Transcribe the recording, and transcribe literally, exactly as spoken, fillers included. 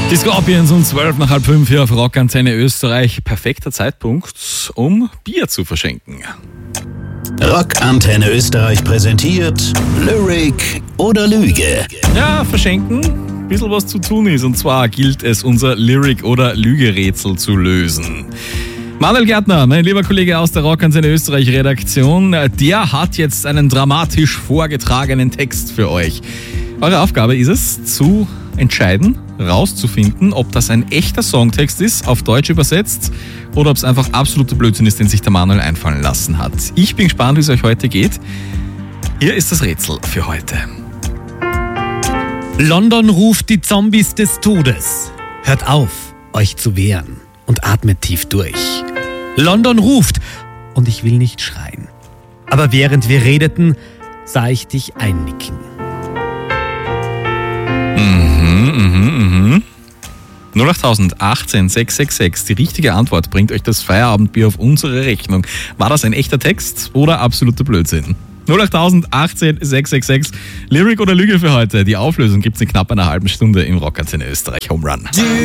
Die Scorpions um zwölf nach halb fünf hier auf Rockantenne Österreich. Perfekter Zeitpunkt, um Bier zu verschenken. Rockantenne Österreich präsentiert Lyric oder Lüge. Ja, verschenken, ein bisschen was zu tun ist. Und zwar gilt es, unser Lyric- oder Lüge-Rätsel zu lösen. Manuel Gärtner, mein lieber Kollege aus der Rockantenne Österreich Redaktion, der hat jetzt einen dramatisch vorgetragenen Text für euch. Eure Aufgabe ist es, zu entscheiden, rauszufinden, ob das ein echter Songtext ist, auf Deutsch übersetzt, oder ob es einfach absoluter Blödsinn ist, den sich der Manuel einfallen lassen hat. Ich bin gespannt, wie es euch heute geht. Hier ist das Rätsel für heute. London ruft die Zombies des Todes. Hört auf, euch zu wehren und atmet tief durch. London ruft und ich will nicht schreien. Aber während wir redeten, sah ich dich einnicken. Mhm, mhm, mhm. null acht achtzehn sechs sechs sechs. Die richtige Antwort bringt euch das Feierabendbier auf unsere Rechnung. War das ein echter Text oder absoluter Blödsinn? null acht achtzehn sechs sechs sechs. Lyric oder Lüge für heute? Die Auflösung gibt's in knapp einer halben Stunde im Rockantenne Österreich Home Run.